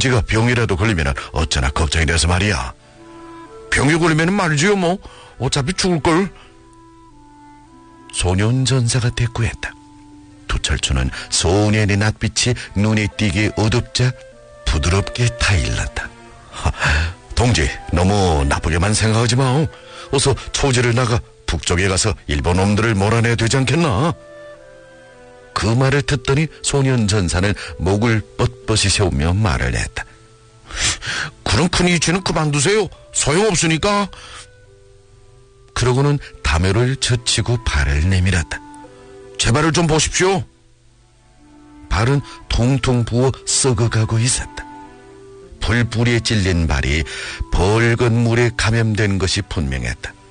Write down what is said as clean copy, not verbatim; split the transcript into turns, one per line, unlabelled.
토지가 병이라도 걸리면 어쩌나 걱정이 돼서 말이야. 병이 걸리면 말지요 뭐. 어차피 죽을걸. 소년전사가 대꾸했다. 도철초는 소년의 낯빛이 눈에 띄게 어둡자 부드럽게 타일렀다. 동지, 너무 나쁘게만 생각하지 마. 어서 초지를 나가 북쪽에 가서 일본 놈들을 몰아내야 되지 않겠나? 그 말을 듣더니 소년전사는 목을 뻣뻣이 세우며 말을 했다. 그런 큰 이치는 그만두세요. 소용없으니까. 그러고는 담요를 젖히고 발을 내밀었다. 제 발을 좀 보십시오. 발은 통통 부어 썩어가고 있었다. 불뿌리에 찔린 발이 벌건 물에 감염된 것이 분명했다.